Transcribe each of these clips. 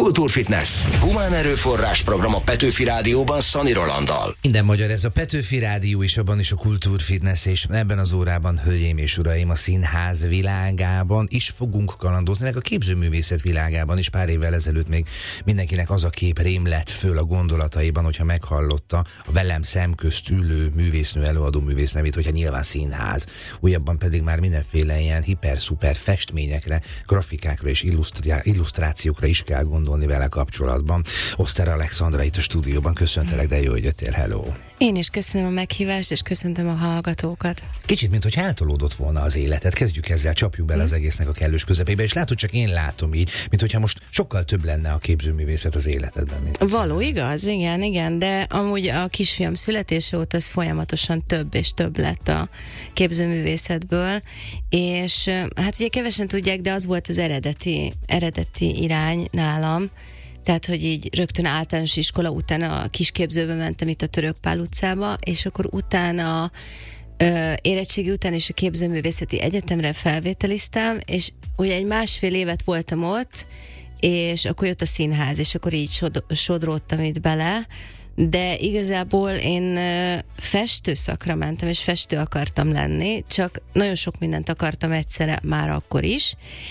Kultúrfitness. Humán erőforrás program a Petőfi Rádióban Szani Rolanddal. Minden magyar, ez a Petőfi Rádió is, abban is a Kultúrfitness, és ebben az órában, hölgyeim és uraim, a színház világában is fogunk kalandozni, meg a képzőművészet világában is. Pár évvel ezelőtt még mindenkinek az a kép rém lett föl a gondolataiban, hogyha meghallotta a velem szemközt ülő művésznő, előadó művész nevét, hogyha nyilván színház. Újabban pedig már mindenféle ilyen hiper-szuper festményekre, grafikákra és illusztrációkra is kell gondolni vele kapcsolatban. Oszter Alexandra itt a stúdióban, köszöntelek, de jó, hogy jöttél, hello! Én is köszönöm a meghívást, és köszöntöm a hallgatókat. Kicsit, minthogy eltolódott volna az életed. Kezdjük ezzel, csapjuk bele az egésznek a kellős közepébe, és látod, csak én látom így, minthogyha most sokkal több lenne a képzőművészet az életedben. Mint Való, igaz? Igen, de amúgy a kisfiam születése óta az folyamatosan több és több lett a képzőművészetből, és hát ugye kevesen tudják, de az volt az eredeti irány nálam. Tehát, hogy így rögtön általános iskola után a kisképzőbe mentem itt a Török Pál utcába, és akkor utána érettségi után is a képzőművészeti egyetemre felvételiztem, és ugye egy másfél évet voltam ott, és akkor jött a színház, és akkor így sodródtam itt bele, de igazából én festőszakra mentem, és festő akartam lenni, csak nagyon sok mindent akartam egyszerre már akkor is,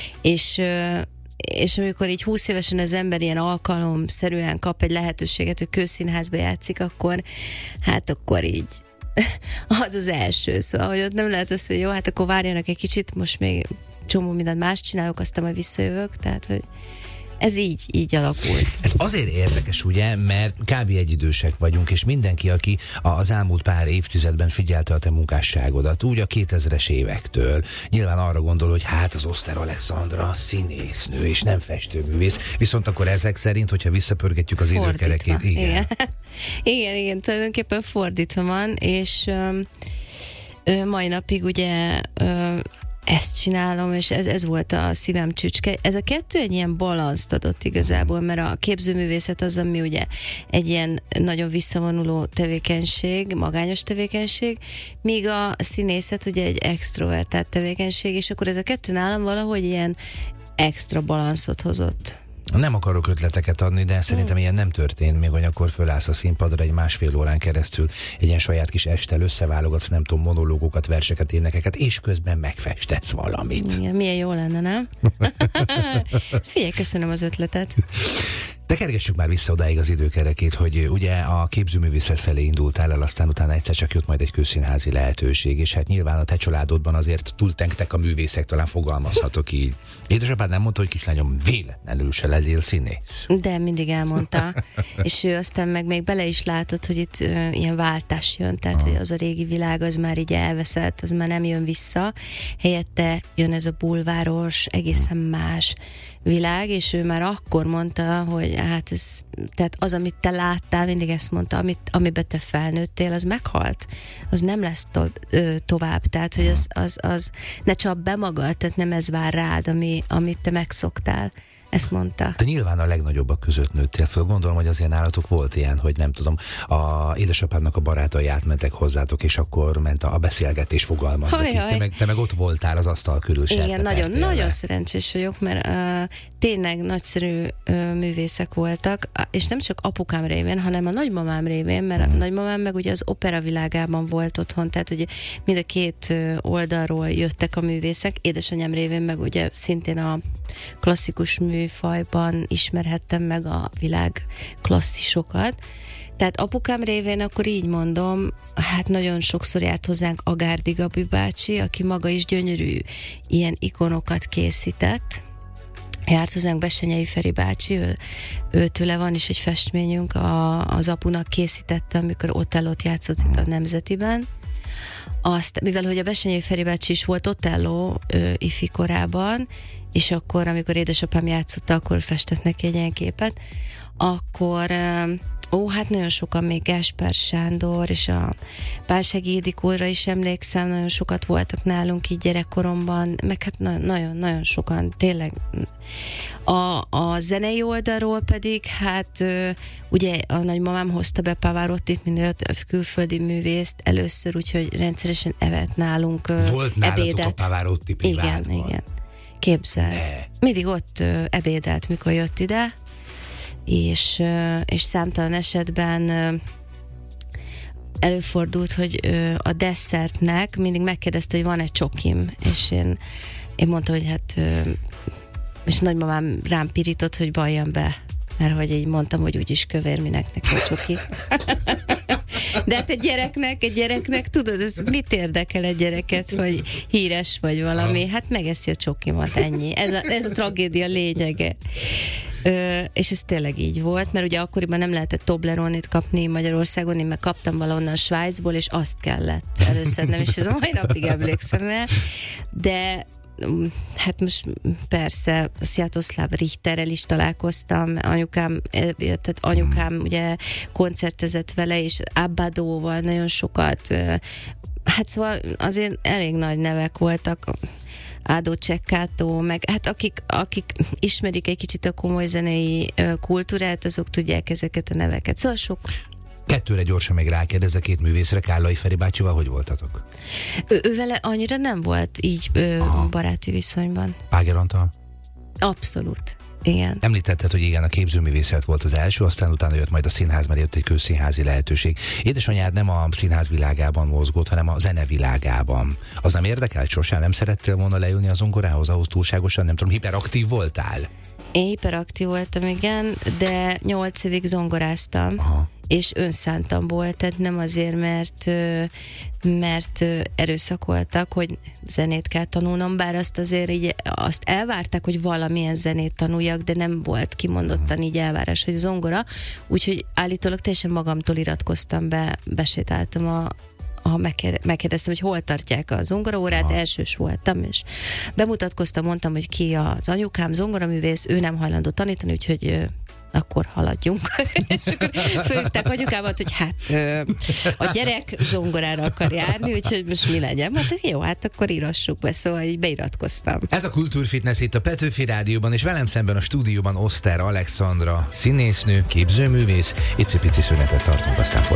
és amikor így 20 évesen az ember ilyen alkalomszerűen kap egy lehetőséget, hogy közszínházba játszik, akkor így az az első. Szóval, hogy ott nem lehet az, hogy jó, hát akkor várjanak egy kicsit, most még csomó mindent más csinálok, aztán majd visszajövök, tehát, hogy ez így alakult. Ez azért érdekes, ugye, mert kb. Egyidősek vagyunk, és mindenki, aki az elmúlt pár évtizedben figyelte a te munkásságodat, úgy a 2000-es évektől, nyilván arra gondol, hogy hát az Oszter Alexandra színésznő, és nem festőművész, viszont akkor ezek szerint, hogyha visszapörgetjük az időkerekét, igen, tulajdonképpen fordítva van, és mai napig ugye ezt csinálom, és ez volt a szívem csücske. Ez a kettő egy ilyen balanszt adott igazából, mert a képzőművészet az, ami ugye egy ilyen nagyon visszavonuló tevékenység, magányos tevékenység, míg a színészet ugye egy extrovertált tevékenység, és akkor ez a kettő nálam valahogy ilyen extra balanszot hozott. Nem akarok ötleteket adni, de szerintem ilyen nem történt, még hogy akkor fölállsz a színpadra egy másfél órán keresztül, egy ilyen saját kis estel összeválogatsz, nem tudom, monológokat, verseket, énekeket, és közben megfestesz valamit. Igen, milyen jó lenne, nem? Figyelj, köszönöm az ötletet. De kergessük már vissza odáig az időkerekét, hogy ugye a képzőművészet felé indultál el, aztán utána egyszer csak jött majd egy közszínházi lehetőség, és hát nyilván a te családodban azért túltengtek a művészek, talán fogalmazhatok így. Édesapád nem mondta, hogy kislányom, véletlenül se legyél színész. De mindig elmondta, és ő aztán meg még bele is látott, hogy itt ilyen váltás jön, tehát hogy az a régi világ az már így elveszett, az már nem jön vissza, helyette jön ez a bulváros, egészen más világ, és ő már akkor mondta, hogy hát ez, tehát az, amit te láttál, mindig ezt mondta, amiben te felnőttél, az meghalt. Az nem lesz tovább, tehát hogy az ne csap be magad, tehát nem ez vár rád, amit te megszoktál. Ezt mondta. De nyilván a legnagyobbak között nőttél föl. Gondolom, hogy azért nálatok volt ilyen, hogy nem tudom, a édesapádnak a barátai átmentek hozzátok, és akkor ment a beszélgetés, fogalmazza ki. Te meg ott voltál az asztal körül. Igen, nagyon szerencsés vagyok, mert tényleg nagyszerű művészek voltak, és nem csak apukám révén, hanem a nagymamám révén, mert a nagymamám meg ugye az opera világában volt otthon, tehát ugye mind a két oldalról jöttek a művészek, édesanyám révén meg ugye szintén a klasszikus műfajban ismerhettem meg a világ klasszisokat. Tehát apukám révén akkor így mondom, hát nagyon sokszor járt hozzánk Agárdi Gabi bácsi, aki maga is gyönyörű ilyen ikonokat készített. Járt hozzánk Bessenyei Feri bácsi, őtőle van is egy festményünk, az apunak készítette, amikor Otellót játszott itt a Nemzetiben. Azt, mivel hogy a Bessenyei Feri bácsi is volt Otello ifi korában, és akkor, amikor édesapám játszotta, akkor festett neki egy ilyen képet, akkor hát nagyon sokan, még Gáspár Sándor, és a Pálsági Ildikóra is emlékszem, nagyon sokat voltak nálunk így gyerekkoromban, meg hát nagyon sokan, tényleg. A zenei oldalról pedig, hát ugye a nagymamám hozta be Pavarottit, mint külföldi művészt először, úgyhogy rendszeresen evett nálunk volt nálatok ebédet. A Pavarotti privátban? Igen. Képzeld. Mindig ott ebédelt, mikor jött ide. és számtalan esetben előfordult, hogy a desszertnek mindig megkérdezte, hogy van-e csokim, és én mondtam, hogy hát, és nagymamám rám pirított, hogy valljam be, mert hogy így mondtam, hogy úgyis kövér, minek neki csoki. De hát egy gyereknek tudod, ez mit érdekel egy gyereket, hogy híres vagy valami, hát megeszi a csokimat, ennyi. Ez a tragédia lényege. És ez tényleg így volt, mert ugye akkoriban nem lehetett Tobleronit kapni Magyarországon, én meg kaptam valahonnan Svájcból, és azt kellett előszednem, és ez a mai napig emlékszem rá. De hát most persze Sziatoszláv Richterrel is találkoztam, anyukám ugye koncertezett vele, és Abbadóval nagyon sokat, hát szóval azért elég nagy nevek voltak, Ádó Csekkátó, meg hát akik ismerik egy kicsit a komoly zenei kultúrát, azok tudják ezeket a neveket. Szóval sok. Kettőre gyorsan még rákérdezek, két művészre, Kállai Feri bácsival hogy voltatok? Ő vele annyira nem volt így baráti viszonyban. Páger Antal? Abszolút. Igen. Említetted, hogy igen, a képzőművészet volt az első, aztán utána jött majd a színház, mert jött egy közszínházi lehetőség. Édesanyád nem a színház világában mozgott, hanem a zene világában. Az nem érdekelt sosem? Nem szerettél volna leülni a zongorához, ahhoz túlságosan, nem tudom, hiperaktív voltál? Én hiperaktív voltam, igen, de 8 évig zongoráztam. Aha. És önszántam volt, tehát nem azért, mert erőszakoltak, hogy zenét kell tanulnom, bár azt azért így, azt elvárták, hogy valamilyen zenét tanuljak, de nem volt kimondottan így elvárás, hogy zongora, úgyhogy állítólag teljesen magamtól iratkoztam be, besétáltam megkérdeztem, hogy hol tartják a zongoraórát, elsős voltam, és bemutatkoztam, mondtam, hogy ki az anyukám, zongoraművész, ő nem hajlandó tanítani, úgyhogy akkor haladjunk. És akkor fölhívták anyukámat, hogy hát a gyerek zongorára akar járni, úgyhogy most mi legyen? Hát jó, hát akkor írassuk be, szóval így beiratkoztam. Ez a Kultúrfitness itt a Petőfi Rádióban, és velem szemben a stúdióban Oszter Alexandra, színésznő, képzőművész. Icipici szünetet tartunk, aztán folytatjuk.